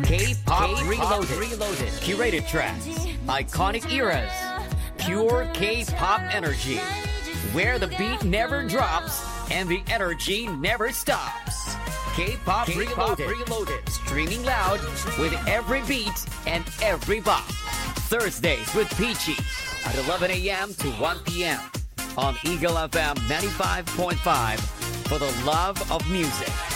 K-Pop Reloaded. Curated tracks. Iconic eras. Pure K-Pop energy. Where the beat never drops and the energy never stops. K-Pop Reloaded. Streaming loud with every beat and every bop. Thursdays with Peachy at 11 a.m. to 1 p.m. on Eagle FM 95.5 for the love of music.